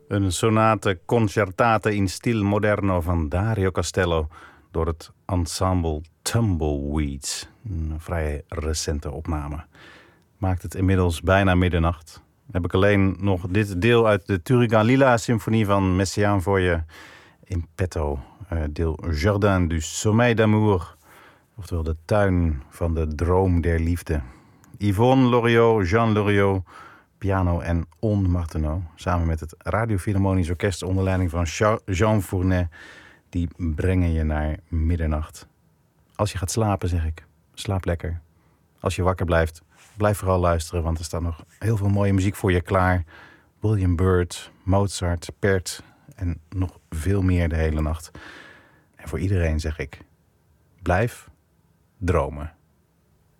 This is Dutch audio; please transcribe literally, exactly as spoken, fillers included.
Een sonate concertate in stil moderno van Dario Castello door het ensemble Tumbleweeds. Een vrij recente opname. Maakt het inmiddels bijna middernacht. Dan heb ik alleen nog dit deel uit de Turrican Lila symfonie van Messiaen voor je in petto. Uh, deel Jardin du Sommeil d'Amour. Oftewel de tuin van de droom der liefde. Yvonne Loriot, Jean Loriot, piano en On Martenot. Samen met het Radio Philharmonisch Orkest onder leiding van Jean Fournet. Die brengen je naar middernacht. Als je gaat slapen, zeg ik, slaap lekker. Als je wakker blijft, blijf vooral luisteren, want er staat nog heel veel mooie muziek voor je klaar. William Byrd, Mozart, Pärt en nog veel meer de hele nacht. En voor iedereen zeg ik, blijf dromen.